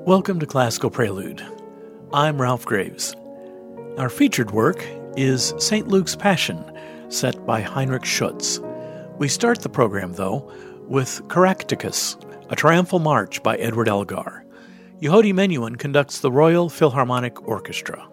Welcome to Classical Prelude. I'm Ralph Graves. Our featured work is St. Luke's Passion, set by Heinrich Schütz. We start the program, though, with Caractacus, a triumphal march by Edward Elgar. Yehudi Menuhin conducts the Royal Philharmonic Orchestra.